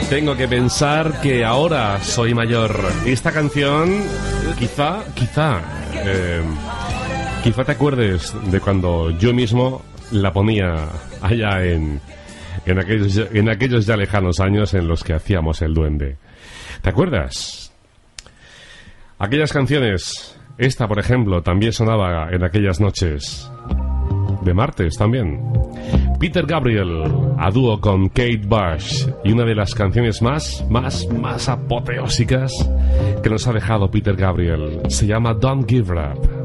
Tengo que pensar que ahora soy mayor. Esta canción, quizá te acuerdes de cuando yo mismo la ponía allá en aquellos ya lejanos años en los que hacíamos el duende. ¿Te acuerdas? Aquellas canciones, esta por ejemplo, también sonaba en aquellas noches de martes también. Peter Gabriel, a dúo con Kate Bush, y una de las canciones más apoteósicas que nos ha dejado Peter Gabriel, se llama Don't Give Up.